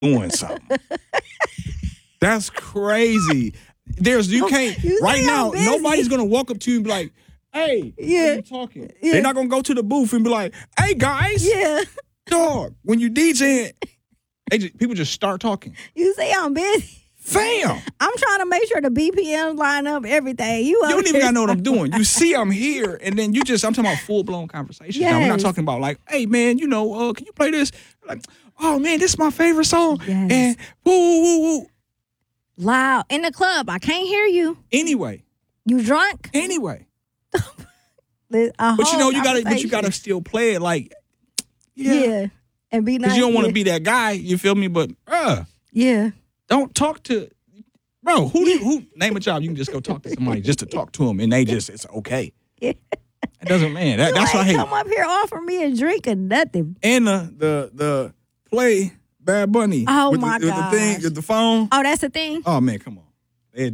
doing something. That's crazy. You can't right now. Nobody's gonna walk up to you and be like, "Hey, why are you talking?" Yeah. They're not gonna go to the booth and be like, "Hey guys, dog." When you DJing, people just start talking. You say I'm busy. Fam, I'm trying to make sure the BPM line up everything. You don't even gotta know what I'm doing. You see I'm here, and then I'm talking about full-blown conversations. Yes. Now, we're not talking about like, hey man, can you play this? Like, oh man, this is my favorite song. Yes. And woo, woo, woo, woo. Loud. In the club, I can't hear you. Anyway. You drunk? Anyway. But you gotta still play it like, yeah. And be nice. Because you don't want to be that guy, you feel me? But yeah. Don't talk to, bro. Who name a job? You can just go talk to somebody just to talk to them, and it's okay. Yeah. It doesn't, man. That's what I hate. Come up here, offer me a drink or nothing. And the play Bad Bunny. Oh my god. With the thing, with the phone. Oh, that's the thing. Oh man, come on.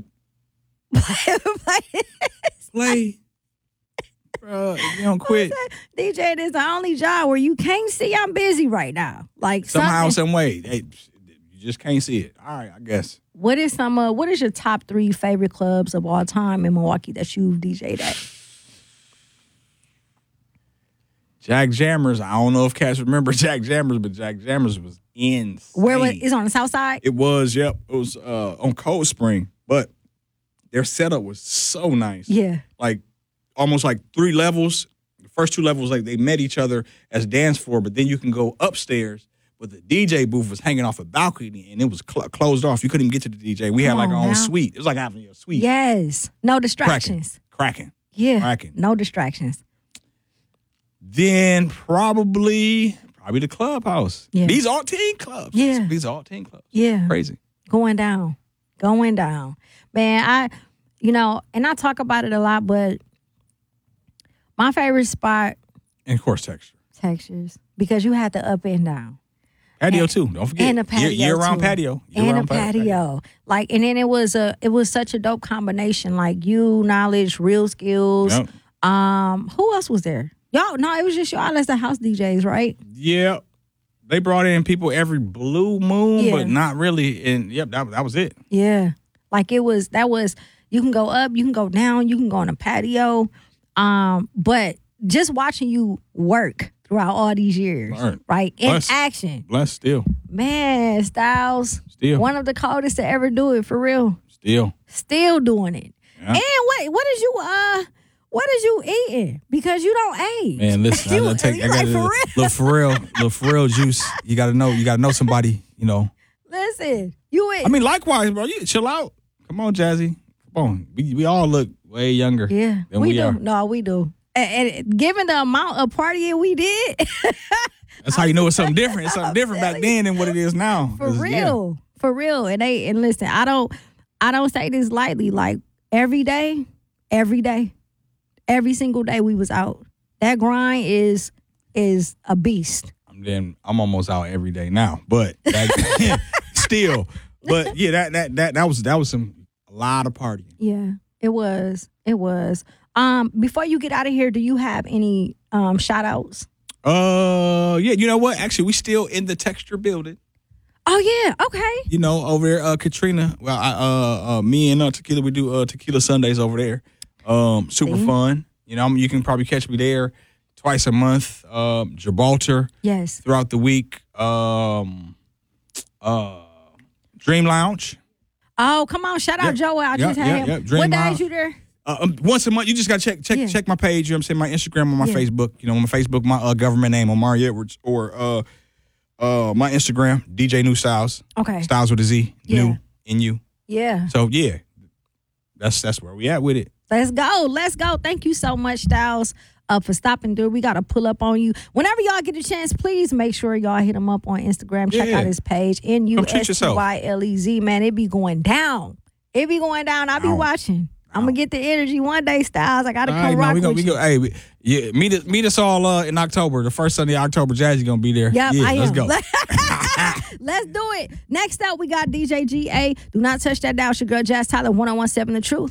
Play. Bro, you don't quit. DJ, this is the only job where you can't see I'm busy right now. Like somehow, some way. You just can't see it. All right, I guess. What is your top 3 favorite clubs of all time in Milwaukee that you've DJ'd at? Jack Jammers. I don't know if cats remember Jack Jammers, but Jack Jammers was insane. Where was it? On the south side? It was, yep. It was on Cold Spring, but their setup was so nice. Yeah. Like almost like 3 levels. The first 2 levels, like they met each other as dance floor, but then you can go upstairs. But the DJ booth was hanging off a balcony, and it was closed off. You couldn't even get to the DJ. We had like our own suite. It was like having your suite. Yes. No distractions. Cracking. Yeah. Cracking. No distractions. Then probably the clubhouse. Yeah. These all teen clubs. Yeah. These all teen clubs. Yeah. Crazy. Going down. Man, and I talk about it a lot, but my favorite spot. And of course, Textures. Because you had the up and down. Patio too. Don't forget. And a patio year-round patio. And a patio. Like, and then it was such a dope combination. Like you, knowledge, real skills. Yep. Who else was there? Y'all, no, it was just y'all as the house DJs, right? Yeah. They brought in people every blue moon, but not really. And yep, that was it. Yeah. Like you can go up, you can go down, you can go on a patio. But just watching you work throughout all these years, right? In action. Blessed still. Man, Styles. Still. One of the coldest to ever do it, for real. Still doing it. Yeah. And wait, what is you eating? Because you don't age. Man, listen, I got Pharrell juice. You gotta know somebody, Listen, you eat. I mean, likewise, bro. You chill out. Come on, Jazzy. Come on. We all look way younger. Yeah, than we do. Are. No, we do. And given the amount of partying we did, that's how you know it's something different. It's something different back then than what it is now. For real. And listen, I don't say this lightly. Like every single day we was out. That grind is a beast. I'm almost out every day now, but still. But yeah, that was a lot of partying. Yeah, it was. Before you get out of here, do you have any shout outs? Yeah, you know what? Actually, we still in the Texture building. Oh yeah, okay. Over there, Katrina. Well, me and Tequila, we do Tequila Sundays over there. Super fun. You can probably catch me there twice a month. Gibraltar. Yes. Throughout the week. Dream Lounge. Oh, come on! Shout out Joel. I just had him. What days you there? Once a month. You just got to check my page. You know what I'm saying? My Instagram or my Facebook. On my Facebook, my government name, Omari Edwards, or my Instagram, DJ New Styles. Okay. Styles with a Z. Yeah. New N-U. Yeah. So yeah, that's where we at with it. Let's go. Thank you so much, Styles, for stopping through. We got to pull up on you. Whenever y'all get a chance, please make sure y'all hit him up on Instagram. Check out his page, NUSTYLEZ. Man, it be going down. I'll be watching. I'm going to get the energy one day, Styles. I got to come rock with you. Hey, meet us all in October. The first Sunday of October, Jazzy going to be there. Yep, I am. Let's go. Let's do it. Next up, we got DJ GA. Do not touch that down. It's your girl, Jazz Tyler, 101.7 The Truth.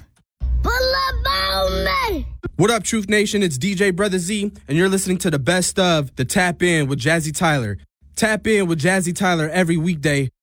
What up, Truth Nation? It's DJ Brother Z, and you're listening to the best of the Tap In with Jazzy Tyler. Tap in with Jazzy Tyler every weekday